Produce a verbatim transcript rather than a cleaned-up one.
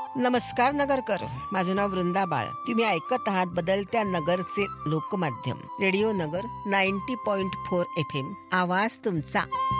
नमस्कार नगरकर, माझं नाव वृंदा बाळ. तुम्ही ऐकत आहात बदलत्या नगरचे लोकमाध्यम रेडिओ नगर ninety point four F M. आवाज तुमचा.